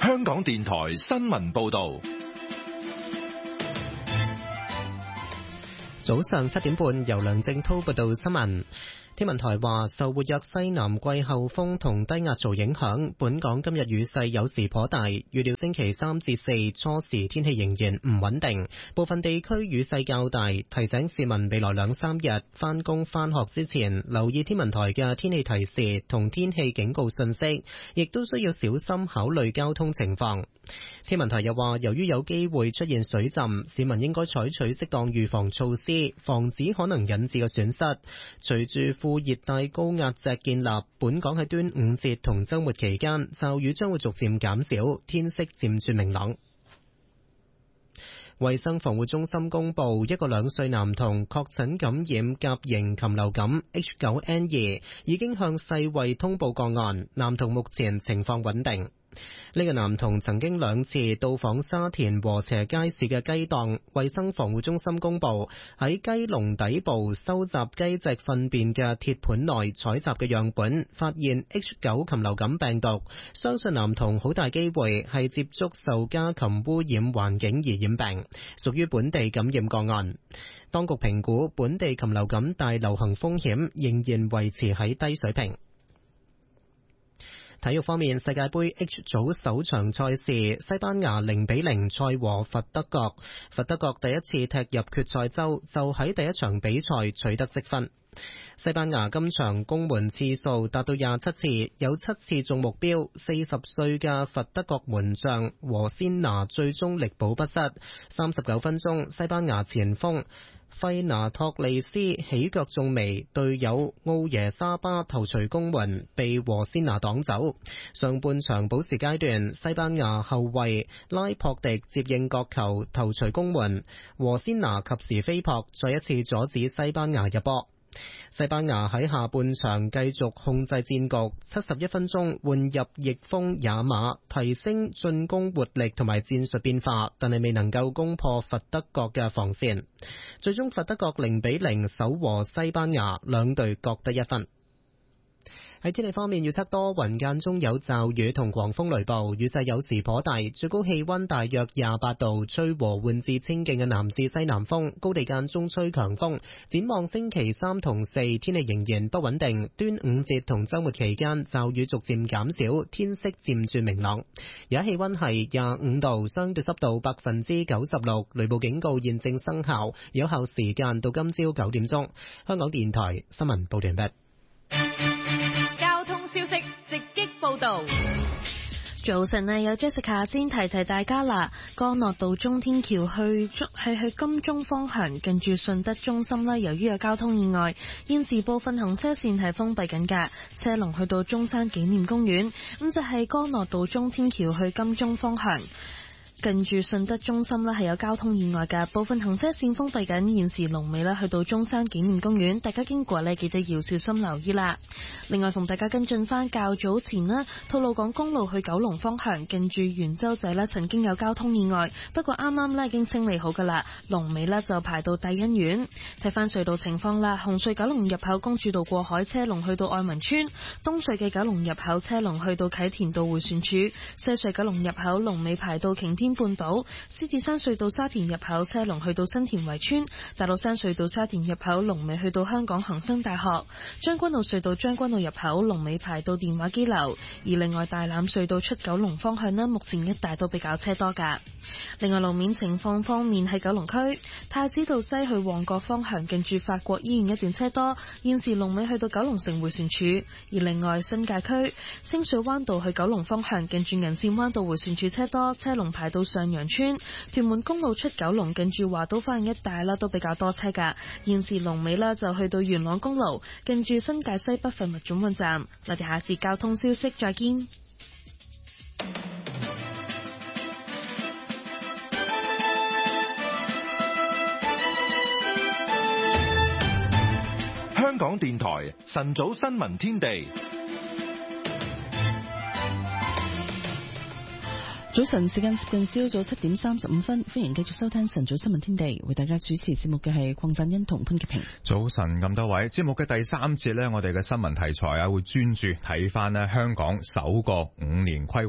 香港電台新聞報道。 早上7點半，由梁正滔報道新聞。天文台話，受活躍西南季候風同低壓槽影響，本港今日雨勢有時頗大，預料星期3至4初時天氣仍然唔穩定，部分地區雨勢較大，提醒市民未來2-3日返工返學之前留意天文台嘅天氣提示同天氣警告信息，亦都需要小心考慮交通情況。天文台又話，由於有機會出現水浸，市民應該採取適當預防措施，防止可能引致嘅損失。隨住副熱帶高壓脊建立，本港喺端午節同週末期間驟雨將會逐漸減少，天色漸轉明朗。衛生防護中心公布，一個2歲男童確診感染甲型禽流感 H9N2， 已經向世衛通報個案，男童目前情況穩定。呢個男童曾經2次到訪沙田禾輋街市嘅雞檔，衛生防護中心公布喺雞籠底部收集雞隻糞便嘅鐵盤內採集嘅樣本，發現 H9 禽流感病毒，相信男童好大機會係接觸受家禽污染環境而染病，屬於本地感染個案。當局評估本地禽流感大流行風險仍然維持喺低水平。體育方面，世界盃 H 組首場賽事，西班牙0-0賽和佛得角。佛得角第一次踢入決賽周，就喺第一場比賽取得積分。西班牙今場攻門次數達到27次，有7次中目標。40歲嘅佛得角門將和仙拿最終力保不失。39分鐘，西班牙前鋒費拿托利斯起腳中楣，隊友奧耶沙巴頭槌攻門，被和仙拿擋走。上半場補時階段，西班牙後衛拉珀迪接應角球頭槌攻門，和仙拿及時飛撲，再一次阻止西班牙入波。西班牙喺下半場繼續控制戰局，71分鐘換入翼鋒也馬，提升進攻活力同埋戰術變化，但係未能夠攻破佛得角嘅防線。最終佛得角0-0守和西班牙，兩隊各得1分。喺天氣方面，預測多雲間中有驟雨同狂風雷暴，雨勢有時頗大，最高氣溫大約28度，吹和緩至清勁嘅南至西南風，高地間中吹強風。展望星期3同4，天氣仍然不穩定，端午節同週末期間驟雨逐漸減少，天色漸轉明朗。而家氣溫係25度，相對濕度96%，雷暴警告現正生效，有效時間到今朝9點鐘。香港電台新聞報道完畢。 消息直擊報道。 早晨啊，有 Jessica 先提大家啦。干諾道中天橋去金鐘方向，近住順德中心啦，由於有交通意外，現時部分行車線係封閉緊㗎，車龍去到中山紀念公園。咁就係干諾道中天橋去金鐘方向，近住順德中心係有交通意外嘅，部分行車線封閉緊，現時龍尾去到中山紀念公園，大家經過記得要小心留意啦。另外同大家跟進翻較早前吐露港公路去九龍方向，近住元洲仔曾經有交通意外，不過啱啱已經清理好噶啦，龍尾就排到帝欣苑。睇翻隧道情況啦，紅隧九龍入口公主道過海車龍去到愛民村，東隧嘅九龍入口車龍去到啟田道迴旋處，西隧九龍入口龍尾排到擎天半島，獅子山隧道沙田入口車龍去到新田圍村，大老山隧道沙田入口龍尾去到香港恒生大學，將軍澳隧道將軍澳入口龍尾排到電話機樓，而另外大欖隧道出九龍方向目前一帶都比較車多噶。另外路面情況方面，喺九龍區太子道西去旺角方向，近住法國醫院一段車多，現時龍尾去到九龍城迴旋處。而另外新界區清水灣道去九龍方向，近住銀線灣道迴旋處車多，車龍排到上陽村。屯門公路出九龍，近住華都花園一帶都比較多車噶，現時龍尾就去到元朗公路，近住新界西北廢物總運站。我哋下節交通消息再見。 香港電台晨早新聞天地。 早晨，時間接近朝早7點35分，歡迎繼續收聽晨早新聞天地，為大家主持節目嘅係鄺振欣同潘潔平。 早晨咁多位，節目嘅第3節我哋嘅新聞題材會專注睇翻香港首個5年規劃。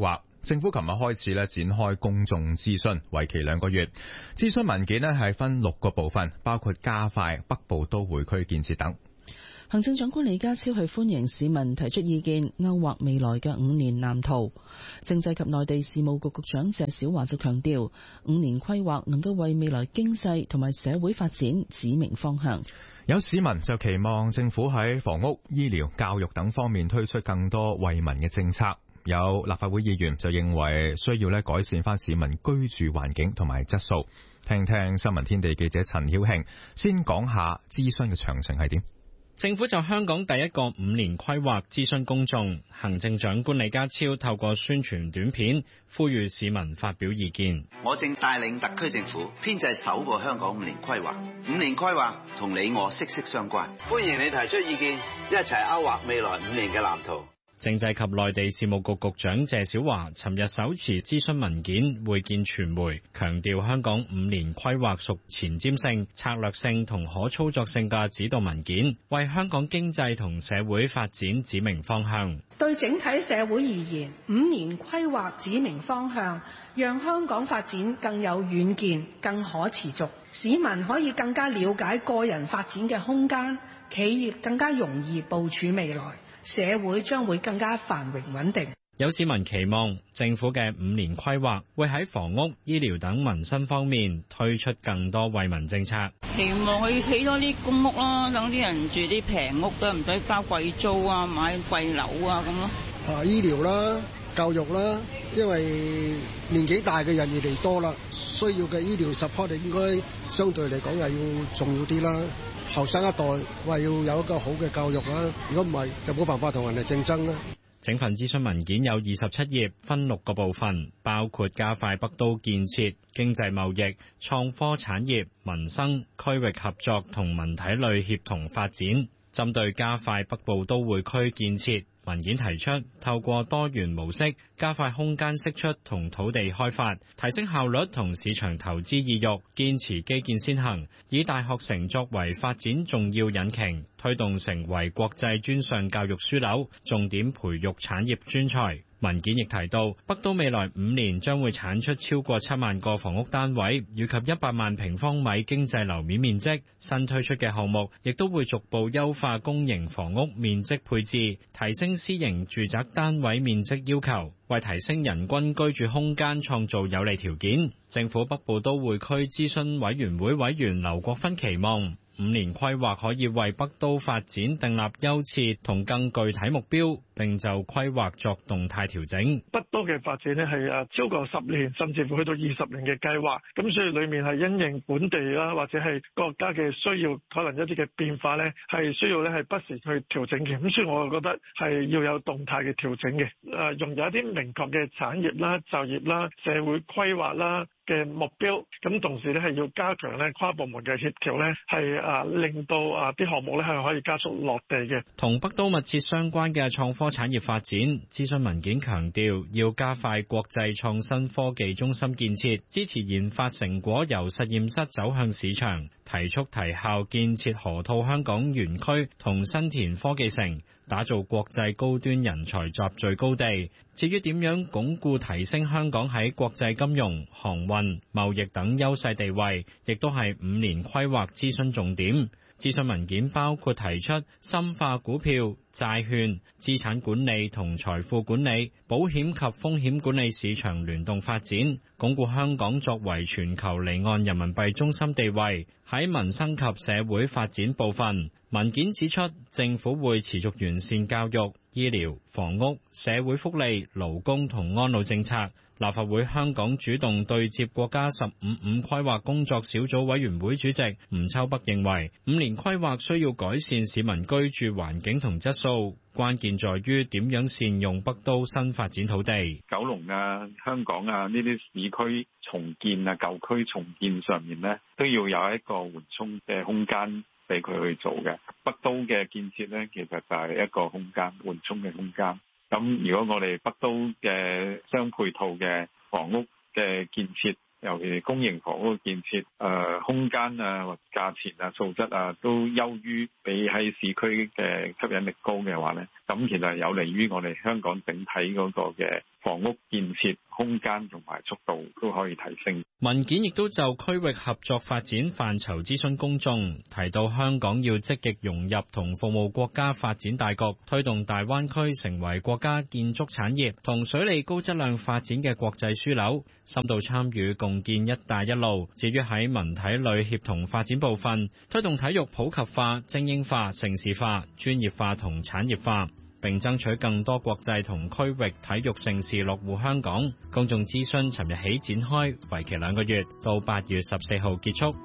政府琴日開始展開公眾諮詢，為期2個月。諮詢文件係分6個部分，包括加快北部都會區建設等。 行政長官李家超係歡迎市民提出意見，勾畫未來嘅5年藍圖。政制及內地事務局局長謝小華就強調，5年規劃能夠為未來經濟同埋社會發展指明方向。 有市民就期望政府喺房屋、醫療、教育等方面推出更多惠民嘅政策。有立法會議員就認為需要改善翻市民居住環境同埋質素。聽聽新聞天地記者陳曉慶先講下諮詢嘅詳情係點。 政府就香港第一個5年規劃諮詢公眾，行政長官李家超透過宣傳短片呼籲市民發表意見。 我正帶領特區政府編製首個香港5年規劃，5年規劃同你我息息相關，歡迎你提出意見，一齊勾畫未來5年嘅藍圖。 政制及內地事務局局長謝小華尋日手持諮詢文件會見傳媒，強調香港5年規劃屬前瞻性、策略性同可操作性嘅指導文件，為香港經濟同社會發展指明方向。 對整體社會而言，5年規劃指明方向，讓香港發展更有遠見、更可持續，市民可以更加了解個人發展嘅空間，企業更加容易部署未來，社會將會更加繁榮穩定。 有市民期望政府嘅5年規劃會喺房屋、醫療等民生方面推出更多惠民政策。 期望佢起多啲公屋啦，等啲人住啲平屋都唔使交貴租啊，買貴樓啊咁咯。 醫療啦、教育啦，因為年紀大嘅人越嚟多啦，需要嘅醫療 support 應該相對嚟講係要重要啲啦。後生一代話要有一個好嘅教育啦，如果唔係就冇辦法同人哋競爭啦。 整份諮詢文件有27頁，分6個部分，包括加快北都建設、經濟貿易、創科產業、民生、區域合作同文體類協同發展。針對加快北部都會區建設，文件提出透過多元模式加快空間釋出同土地開發，提升效率同市場投資意欲，堅持基建先行，以大學城作為發展重要引擎，推動成為國際專上教育樞紐，重點培育產業專才。文件亦提到，北都未來5年將會產出超過7萬個房屋單位，以及100萬平方米經濟樓面面積。新推出嘅項目亦都會逐步優化公營房屋面積配置，提升私營住宅單位面積要求，為提升人均居住空間創造有利條件。政府北部都會區諮詢委員會委員劉國勳期望5年規劃可以為北都發展訂立優次同更具體目標，並就規劃作動態調整。 北都嘅發展呢係超過10年，甚至乎去到20年嘅計劃，咁所以裏面係因應本地啦，或者係國家嘅需要，可能一啲嘅變化呢係需要呢係不時去調整嘅。咁所以我覺得係要有動態嘅調整嘅，用有一啲明確嘅產業啦、就業啦、社會規劃啦嘅目標，咁同時咧係要加強咧跨部門嘅協調咧，係令到啲項目咧係可以加速落地嘅。 同北都密切相關嘅創科產業發展，諮詢文件強調要加快國際創新科技中心建設，支持研發成果由實驗室走向市場，提速提效建設河套香港園區同新田科技城，打造國際高端人才集聚高地。至於點樣鞏固提升香港喺國際金融、航運、貿易等優勢地位，亦都係5年規劃諮詢重點。諮詢文件包括提出深化股票、債券、資產管理同財富管理、保險及風險管理市場聯動發展，鞏固香港作為全球離岸人民幣中心地位。喺民生及社會發展部分，文件指出，政府會持續完善教育、醫療、房屋、社會福利、勞工同安老政策。立法會香港主動對接國家15規劃工作小組委員會主席吳秋北認為，5年規劃需要改善市民居住環境同質素，關鍵在於點樣善用北都新發展土地。 九龍啊、香港啊呢啲市區重建啊、舊區重建上面呢，都要有一個緩衝嘅空間俾佢去做嘅。北都嘅建設呢，其實就係一個空間，緩衝嘅空間。咁如果我哋北都嘅相配套嘅房屋嘅建設，尤其是公營房屋嘅建設，空間啊、或價錢啊、素質啊，都優於比喺市區嘅吸引力高嘅話咧，咁其實有利於我哋香港整體嗰個嘅房屋建設空間同埋速度都可以提升。 文件亦都就區域合作發展範疇諮詢公眾，提到香港要積極融入同服務國家發展大局，推動大灣區成為國家建築產業同水利高質量發展嘅國際樞紐，深度參與共建一帶一路。至於喺文體旅協同發展部分，推動體育普及化、精英化、城市化、專業化同產業化，並爭取更多國際同區域體育盛事落戶香港。公眾諮詢尋日起展開，為期2個月，到8月14號結束。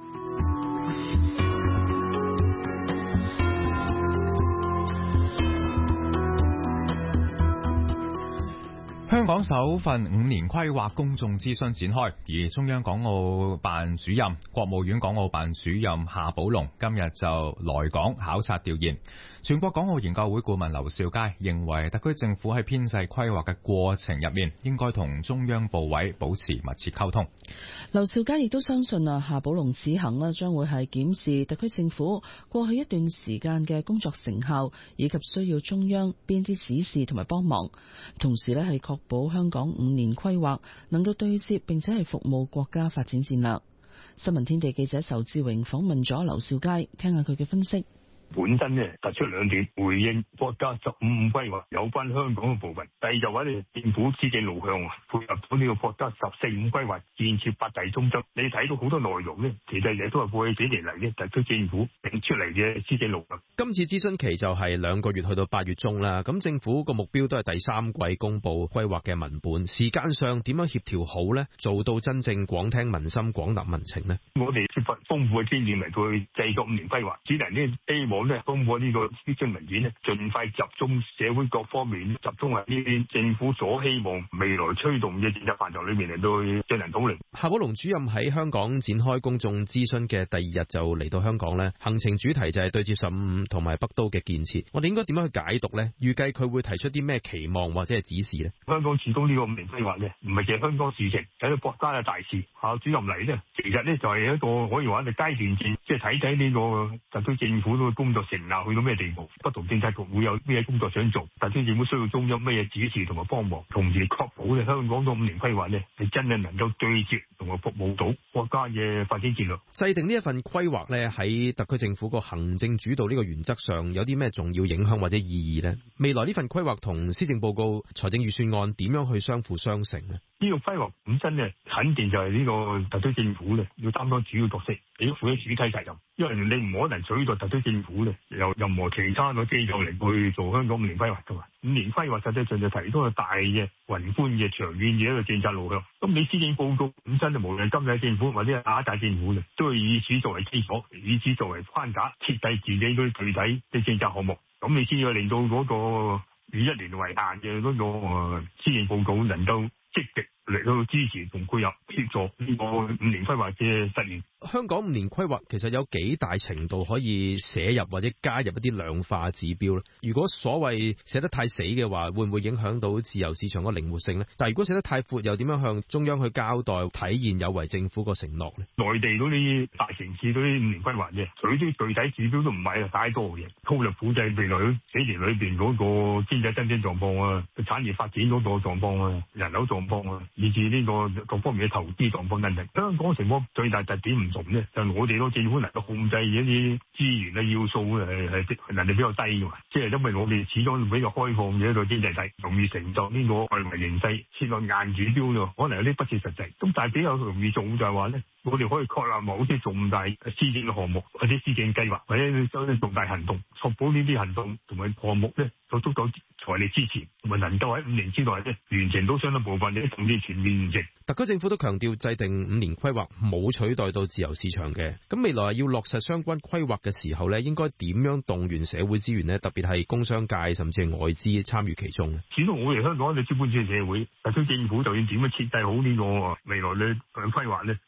香港首份5年規劃公眾諮詢展開，而中央港澳辦主任、國務院港澳辦主任夏寶龍今日就來港考察調研。全國港澳研究會顧問劉兆佳認為，特區政府喺編制規劃嘅過程入面，應該同中央部委保持密切溝通。 劉兆佳亦都相信夏寶龍此行將會係檢視特區政府過去一段時間嘅工作成效，以及需要中央邊啲指示同埋幫忙，同時係確保香港5年規劃能夠對接並且係服務國家發展戰略。新聞天地記者仇志榮訪問咗劉兆佳，聽下佢嘅分析。 本身突出2點，回應國家15規劃有關香港嘅部分。第二就話政府施政路向配合到呢個國家14、5規劃建設8大中心。你睇到好多內容其實亦都係過去幾年嚟特區政府定出嚟嘅施政路向。 今次諮詢期就係2個月，去到8月中啦。咁政府個目標都係第3季公布規劃嘅文本，時間上點樣協調好呢？做到真正廣聽民心、廣納民情呢？ 我哋缺乏豐富嘅經驗嚟去製作5年規劃，只能希望通過呢個諮詢文件盡快集中社會各方面，集中喺呢啲政府所希望未來推動嘅政策範疇裏面嚟到進行討論。 夏寶龍主任喺香港展開公眾諮詢嘅第2日就嚟到香港呢，行程主題就係對接15同埋北都嘅建設。我哋應該點樣去解讀呢？預計佢會提出啲咩期望或者係指示呢？ 香港始終呢個5年規劃唔係淨係香港事情，睇到國家嘅大事。夏主任嚟其實就係一個可以話係階段性，即係睇呢個特區政府嘅工作成效去到咩地步，不同政策局會有咩工作想做，特區政府需要中央咩指示同埋幫忙，同時確保香港嘅5年規劃係真係能夠對接同埋服務到國家嘅發展戰略。 制定呢一份規劃喺特區政府個行政主導呢個原則上有啲咩重要影響或者意義呢？未來呢份規劃同施政報告、財政預算案點樣去相輔相成呢？ 呢個規劃本身肯定就係呢個特區政府要擔當主要角色，你要負起主體責任，因為你唔可能取代特區政府由任何其他嘅機構嚟去做香港5年規劃噶嘛。5年規劃實際上就提到個大嘅宏觀嘅長遠嘅一個政策路向。咁你施政報告本身無論今屆政府或者下一屆政府都係以此作為基礎，以此作為框架，設計自己嗰啲具體嘅政策項目。咁你先要令到嗰個以1年為限嘅嗰個施政報告能夠積極嚟到支持同配合協助呢個5年規劃嘅實現。 香港5年規劃其實有幾大程度可以寫入或者加入一啲量化指標咧？如果所謂寫得太死嘅話，會唔會影響到自由市場個靈活性呢？但係如果寫得太闊，又點樣向中央去交代體現有為政府個承諾呢？ 內地嗰啲大城市嗰啲5年規劃嘅，佢啲具體指標都唔係太多嘅，粗略估計未來幾年裏邊嗰個經濟增長狀況啊、產業發展嗰個狀況啊、人口狀況啊，以至呢個各方面嘅投資狀況等等。香港情況最大特點唔同咧，就係我哋個政府能夠控制一啲資源嘅要素係能力比較低嘅嘛，即係因為我哋始終比較開放嘅一個經濟體，容易承受呢個外圍形勢，設立硬指標咯，可能有啲不切實際。咁但係比較容易做就係話咧，我哋可以確立某啲重大施政嘅項目或者施政計劃或者重大行動，確保呢啲行動同埋項目咧有足夠財力支持，同埋能夠喺5年之內完成到相當部分嘅甚至全面完成。 特區政府都強調制定5年規劃冇取代到自由市場嘅，咁未來要落實相關規劃嘅時候咧，應該點樣動員社會資源呢？特別係工商界甚至係外資參與其中。 始終我哋香港嘅資本主義社會，特區政府就算點樣設計好呢個未來嘅規劃咧，佢都需要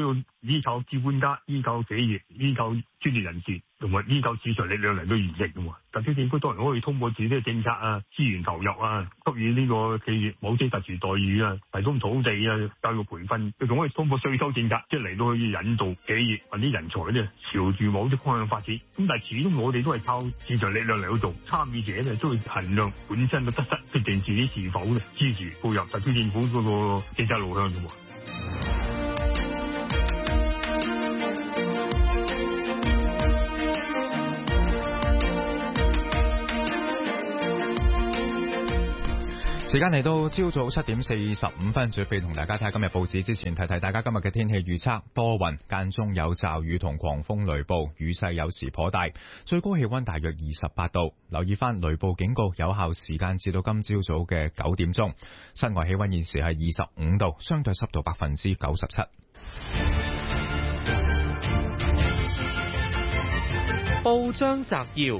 要依靠資本家、依靠企業、依靠專業人士同埋依靠市場力量嚟到完成嘅喎。特區政府當然可以通過自己嘅政策啊、資源投入啊，給予呢個企業某些特殊待遇啊，提供土地啊、教育培訓，佢仲可以通過稅收政策，即係嚟到去引導企業或者人才咧朝住某啲方向發展。咁但係始終我哋都係靠市場力量嚟到做，參與者咧都會衡量本身嘅得失，決定自己是否咧支持配合特區政府嗰個政策路向嘅喎。 時間嚟到朝早7點45分，準備同大家睇下今日報紙之前，提提大家今日嘅天氣預測：多雲，間中有驟雨同狂風雷暴，雨勢有時頗大，最高氣溫大約28度。留意翻雷暴警告有效時間至到今朝早嘅9點鐘。室外氣溫現時係25度，相對濕度97%。 報章摘要。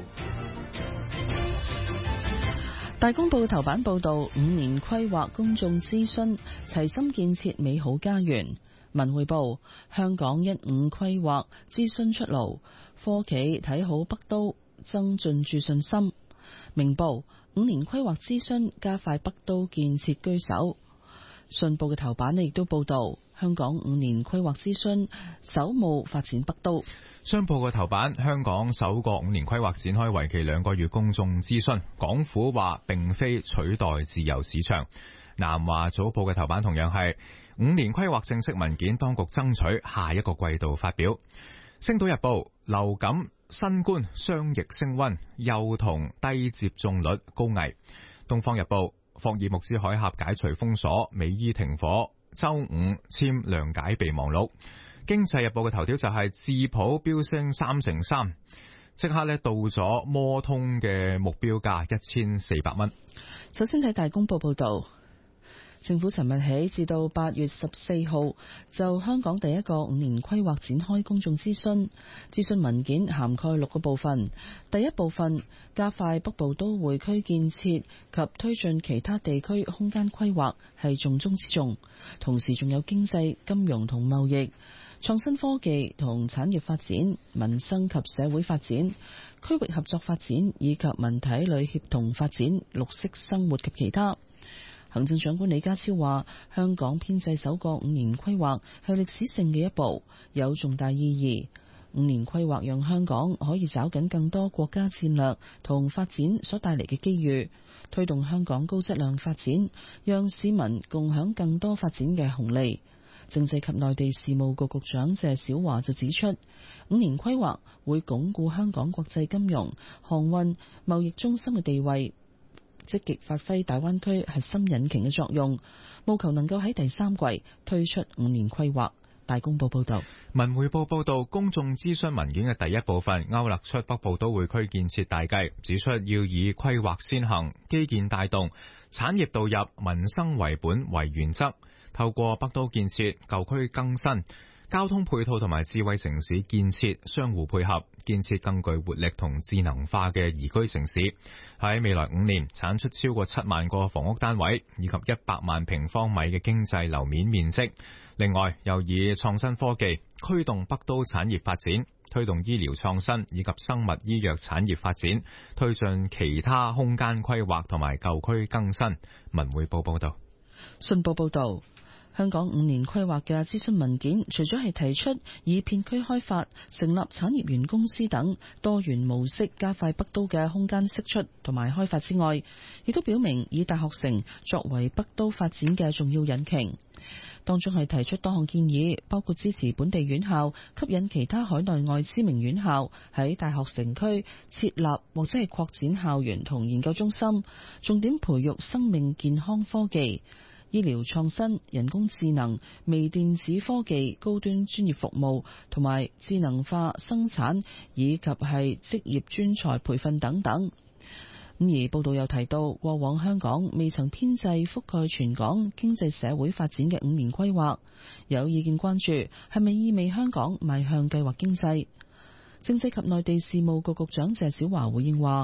大公報頭版報道，5年規劃公眾諮詢，齊心建設美好家園。文匯報，香港15規劃諮詢出爐，科企睇好北都，增進駐信心。明報，5年規劃諮詢加快北都建設居首。信報嘅頭版亦都報道，香港5年規劃諮詢首務發展北都。 商報嘅頭版，香港首個5年規劃展開為期2個月公眾諮詢，港府話並非取代自由市場。南華早報嘅頭版同樣係5年規劃正式文件，當局爭取下一個季度發表。星島日報，流感、新冠雙疫升溫，幼童低接種率高危。東方日報，霍爾木茲海峽解除封鎖，美伊停火，周五簽諒解備忘錄。經濟日報嘅頭條就係智普飆升3%，即刻到咗摩通嘅目標價1400蚊。 首先睇大公報報道，政府尋日起至到8月14號就香港第一個5年規劃展開公眾諮詢，諮詢文件涵蓋6個部分。第一部分，加快北部都會區建設及推進其他地區空間規劃係重中之重，同時仲有經濟、金融同貿易、創新科技同產業發展、民生及社會發展、區域合作發展以及文體旅協同發展、綠色生活及其他。行政長官李家超話，香港編制首個5年規劃係歷史性嘅一步，有重大意義。5年規劃讓香港可以抓緊更多國家戰略同發展所帶嚟嘅機遇，推動香港高質量發展，讓市民共享更多發展嘅紅利。政制及內地事務局局長謝小華就指出，5年規劃會鞏固香港國際金融、航運、貿易中心嘅地位，積極發揮大灣區核心引擎嘅作用，務求能夠喺第3季推出5年規劃。大公報報道。 文匯報報道，公眾諮詢文件嘅第一部分勾勒出北部都會區建設大計，指出要以規劃先行、基建帶動、產業導入、民生為本為原則，透過北都建設、舊區更新、交通配套同埋智慧城市建設相互配合，建設更具活力同智能化嘅宜居城市。喺未來5年產出超過7萬個房屋單位，以及100萬平方米嘅經濟樓面面積。另外，又以創新科技驅動北都產業發展，推動醫療創新以及生物醫藥產業發展，推進其他空間規劃同埋舊區更新。文匯報報道。 信報報道，香港5年規劃嘅諮詢文件，除咗係提出以片區開發、成立產業園公司等多元模式加快北都嘅空間釋出同埋開發之外，亦都表明以大學城作為北都發展嘅重要引擎。當中係提出多項建議，包括支持本地院校吸引其他海內外知名院校喺大學城區設立或者係擴展校園同研究中心，重點培育生命健康科技、醫療創新、人工智能、微電子科技、高端專業服務同埋智能化生產，以及係職業專才培訓等等。而報道又提到，過往香港未曾編製覆蓋全港經濟社會發展嘅5年規劃，有意見關注係咪意味香港邁向計劃經濟。政制及內地事務局局長謝小華回應話，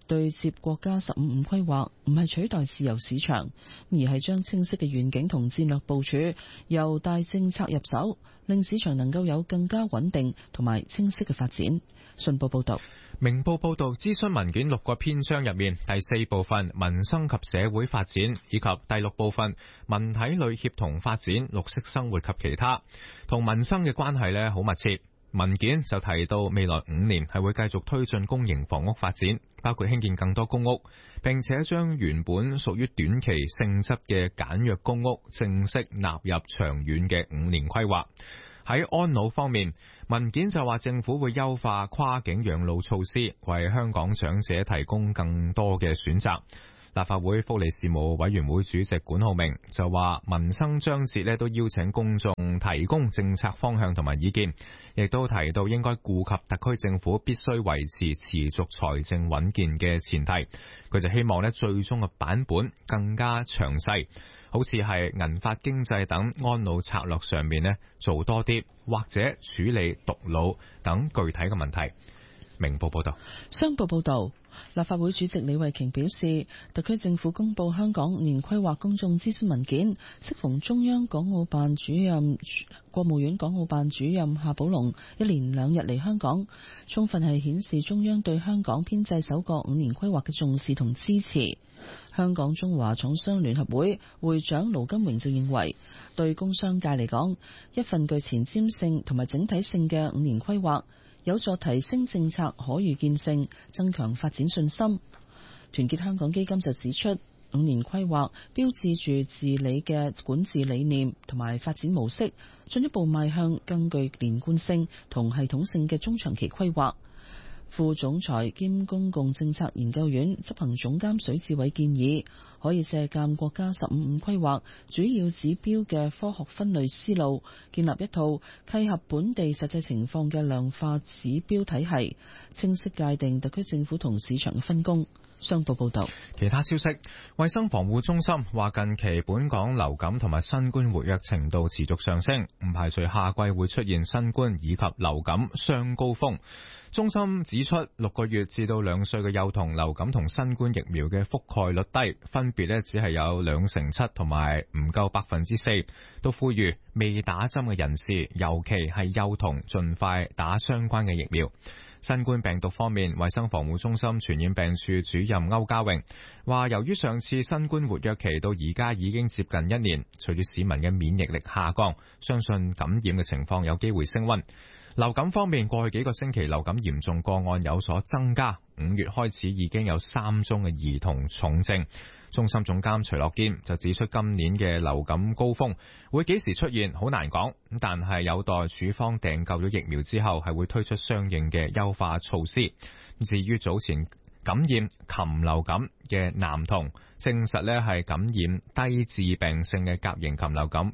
對接國家15規劃，唔係取代自由市場，而係將清晰嘅願景同戰略部署由大政策入手，令市場能夠有更加穩定同埋清晰嘅發展。信報報道。 明報報道，諮詢文件6個篇章入面，第4部分民生及社會發展，以及第6部分文體類協同發展、綠色生活及其他，同民生嘅關係呢好密切。文件就提到未來5年係會繼續推進公營房屋發展，包括興建更多公屋，並且將原本屬於短期性質嘅簡約公屋正式納入長遠嘅5年規劃。喺安老方面，文件就話政府會優化跨境養老措施，為香港長者提供更多嘅選擇。立法會福利事務委員會主席管浩鳴就話，民生章節都邀請公眾提供政策方向同埋意見，亦都提到應該顧及特區政府必須維持持續財政穩健嘅前提。佢就希望最終嘅版本更加詳細，好似係銀髮經濟等安老策略上面做多啲，或者處理獨老等具體嘅問題。明報報道。 商報報道，立法會主席李慧瓊表示，特區政府公布香港5年規劃公眾諮詢文件，適逢中央港澳辦主任、國務院港澳辦主任夏寶龍一連2日嚟香港，充分係顯示中央對香港編制首個5年規劃嘅重視同支持。香港中華廠商聯合會會長盧金榮就認為，對工商界嚟講，一份具前瞻性同埋整體性嘅5年規劃，有助提升政策可預見性，增強發展信心。團結香港基金就指出，5年規劃標誌住治理嘅管治理念同埋發展模式，進一步邁向更具連貫性同系統性嘅中長期規劃。副總裁兼公共政策研究院執行總監水志偉建議，可以借鑑國家15規劃主要指標嘅科學分類思路，建立一套契合本地實際情況嘅量化指標體系，清晰界定特區政府同市場嘅分工。商報報道。 其他消息，衛生防護中心話近期本港流感同埋新冠活躍程度持續上升，唔排除夏季會出現新冠以及流感雙高峰。中心指出，6個月至到2歲嘅幼童流感同新冠疫苗嘅覆蓋率低，分別只係有7%同埋唔夠4%，都呼籲未打針嘅人士，尤其係幼童，盡快打相關嘅疫苗。新冠病毒方面，衛生防護中心傳染病處主任歐家榮話，由於上次新冠活躍期到而家已經接近1年，隨住市民嘅免疫力下降，相信感染嘅情況有機會升溫。流感方面，過去幾個星期流感嚴重個案有所增加，5月開始已經有3宗嘅兒童重症。中心總監徐樂堅就指出，今年嘅流感高峰會幾時出現好難講，但係有待處方訂購咗疫苗之後，係會推出相應嘅優化措施。至於早前感染禽流感嘅男童，證實係感染低致病性嘅甲型禽流感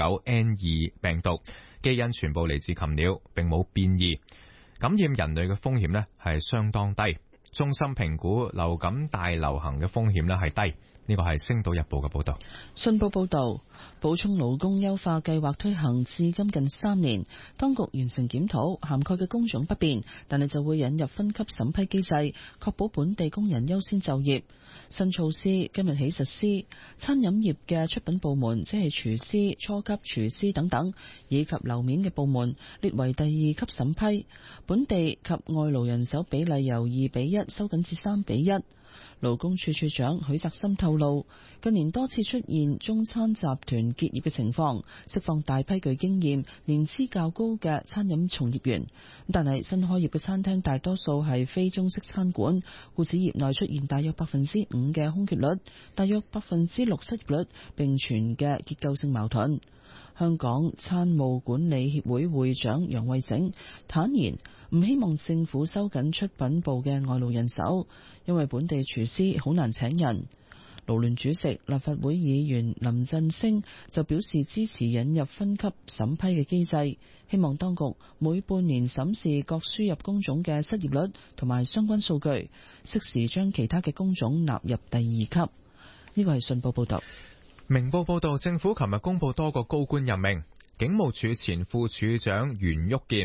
H9N2 病毒，基因全部嚟自禽鳥，並冇變異，感染人類嘅風險係相當低。中心評估流感大流行嘅風險係低。呢個係《星島日報》嘅報道。 信報報道，補充勞工優化計劃推行至今近3年，當局完成檢討，涵蓋嘅工種不變，但係就會引入分級審批機制，確保本地工人優先就業。新措施今日起實施，餐飲業嘅出品部門，即係廚師、初級廚師等等，以及樓面嘅部門列為第2級審批。本地及外勞人手比例由2:1收緊至3:1。勞工處處長許澤森透露，近年多次出現中餐集團結業嘅情況，釋放大批具經驗、年資較高嘅餐飲從業員。但係新開業嘅餐廳大多數係非中式餐館，故此業內出現大約5%嘅空缺率，大約6%失業率並存嘅結構性矛盾。香港餐務管理協會會長楊惠整坦言，唔希望政府收緊出品部嘅外勞人手，因為本地廚師好難請人。勞聯主席立法會議員林振昇就表示支持引入分級審批嘅機制，希望當局每半年審視各輸入工種嘅失業率同埋相關數據，適時將其他嘅工種納入第2級。呢個係信報報道。 明報報道，政府琴日公布多個高官任命，警務處前副處長袁旭健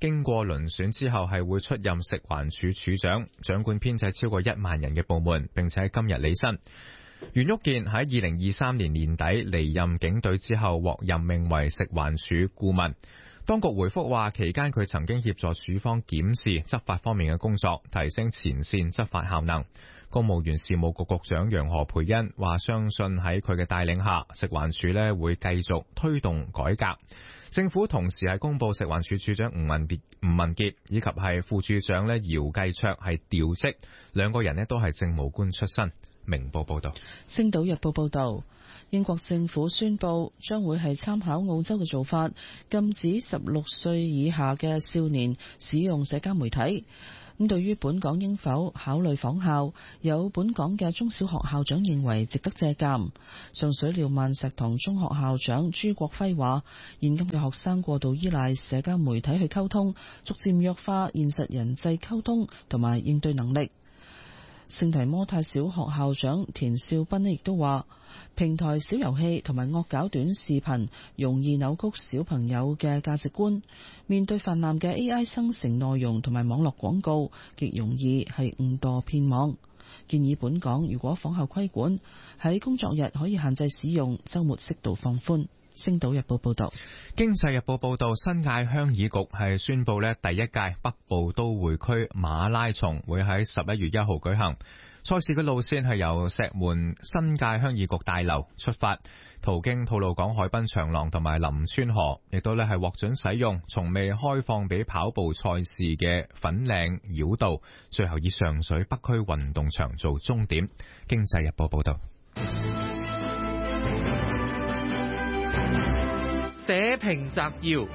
經過遴選之後係會出任食環署署長，掌管編制超過1萬人嘅部門，並且喺今日履新。袁旭健喺2023年年底離任警隊之後獲任命為食環署顧問。當局回覆話，期間佢曾經協助署方檢視執法方面嘅工作，提升前線執法效能。公務員事務局局長楊何蓓茵話，相信喺佢嘅帶領下，食環署會繼續推動改革。政府同時係公布食環署署長吳文傑以及係副署長姚繼卓係調職，兩個人都係政務官出身。明報報道。 星島日報報道，英國政府宣布將會係參考澳洲嘅做法，禁止16歲以下嘅少年使用社交媒體。咁對於本港應否考慮仿效，有本港嘅中小學校長認為值得借鑑。上水廖萬石堂中學校長朱國輝話，現今嘅學生過度依賴社交媒體去溝通，逐漸弱化現實人際溝通同埋應對能力。聖提摩太小學校長田少斌亦都話，平台小遊戲同埋惡搞短視頻容易扭曲小朋友嘅價值觀，面對泛濫嘅 AI 生成內容同埋網絡廣告，極容易係誤墮騙網。建議本港如果仿效規管，喺工作日可以限制使用，週末適度放寬。星島日報報道。 經濟日報報道，新界鄉議局係宣布第一屆北部都會區馬拉松會喺11月1號舉行。賽事嘅路線係由石門新界鄉議局大樓出發，途經吐露港海濱長廊同埋林村河，亦都係獲准使用從未開放俾跑步賽事嘅粉嶺繞道，最後以上水北區運動場做終點。經濟日報報道。 社評摘要。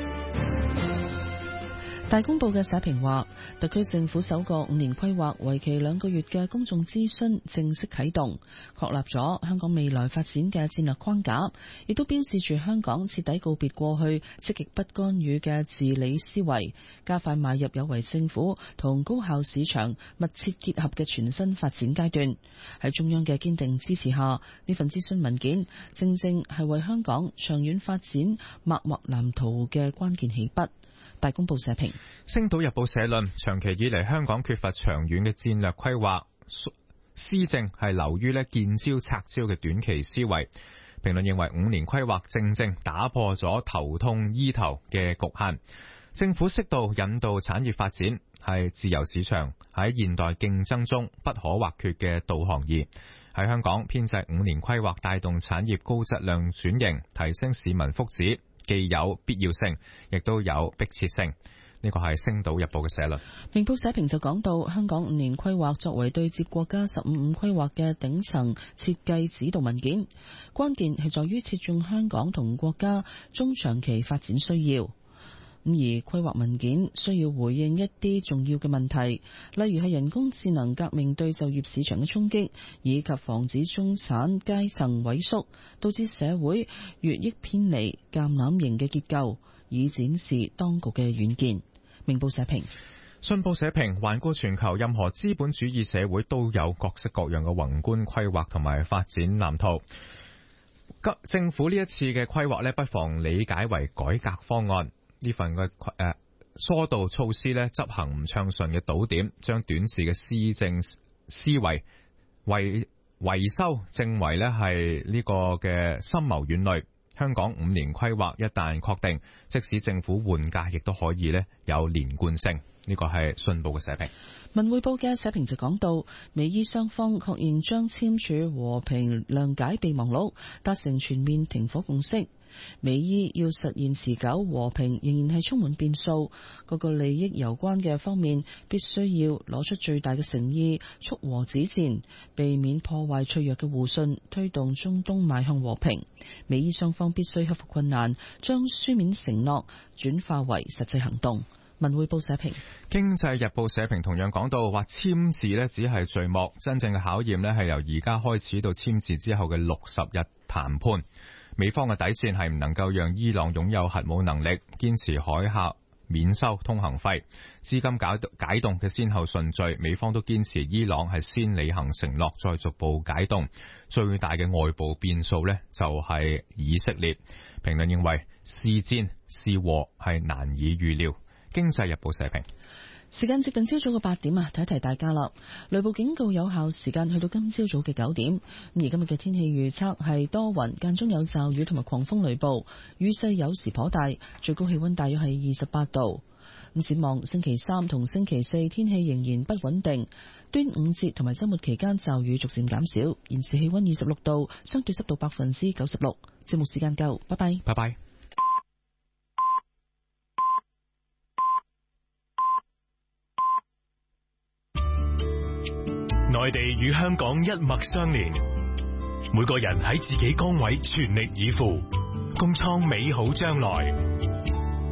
大公報嘅社評話，特區政府首個5年規劃為期2個月嘅公眾諮詢正式啟動，確立咗香港未來發展嘅戰略框架，亦都標示住香港徹底告別過去積極不干預嘅治理思維，加快邁入有為政府同高效市場密切結合嘅全新發展階段。喺中央嘅堅定支持下，呢份諮詢文件正正係為香港長遠發展擘劃藍圖嘅關鍵起筆。大公報社評。 星島日報社論，長期以嚟香港缺乏長遠嘅戰略規劃，施政係流於見招拆招嘅短期思維。評論認為5年規劃正正打破咗頭痛醫頭嘅局限。政府適度引導產業發展，係自由市場喺現代競爭中不可或缺嘅導航儀。喺香港編制5年規劃，帶動產業高質量轉型，提升市民福祉，既有必要性，亦都有迫切性。呢個係星島日報嘅社論。 明報社評就講到，香港5年規劃作為對接國家15規劃嘅頂層設計指導文件，關鍵係在於切中香港同國家中長期發展需要。而規劃文件需要回應一啲重要嘅問題，例如係人工智能革命對就業市場嘅衝擊，以及防止中產階層萎縮，導致社會越益偏離橄欖型嘅結構，以展示當局嘅遠見。明報社評。 信報社評，環顧全球，任何資本主義社會都有各式各樣嘅宏觀規劃同埋發展藍圖。政府呢一次嘅規劃不妨理解為改革方案。呢份嘅疏導措施執行唔暢順嘅堵點，將短視嘅施政思維維修正為係呢個嘅深謀遠慮。香港5年規劃一旦確定，即使政府換屆，亦都可以有連貫性。呢個係信報嘅社評。 文匯報嘅社評就講到，美伊雙方確認將簽署和平諒解備忘錄，達成全面停火共識。美伊要實現持久和平，仍然係充滿變數，各個利益攸關嘅方面必須要攞出最大嘅誠意，促和止戰，避免破壞脆弱嘅互信，推動中東邁向和平。美伊雙方必須克服困難，將書面承諾轉化為實際行動。文匯報社評。 經濟日報社評同樣講到，話簽字只係序幕，真正嘅考驗係由而家開始到簽字之後嘅60日談判。美方嘅底線係唔能夠讓伊朗擁有核武能力，堅持海峽免收通行費，資金解凍嘅先後順序，美方都堅持伊朗係先履行承諾，再逐步解凍。最大嘅外部變數就係以色列。評論認為，是戰是和係難以預料。 經濟日報社評。 時間接近朝早嘅8點啊，提一提大家啦。雷暴警告有效時間去到今朝早嘅9點。而今日嘅天氣預測係多雲，間中有驟雨同埋狂風雷暴，雨勢有時頗大，最高氣溫大約係28度。咁展望星期3同星期4天氣仍然不穩定，端午節同埋週末期間驟雨逐漸減少。現時氣溫26度，相對濕度96%。節目時間夠，拜拜。 拜拜。 內地與香港一脈相連，每個人喺自己崗位全力以赴，共創美好將來。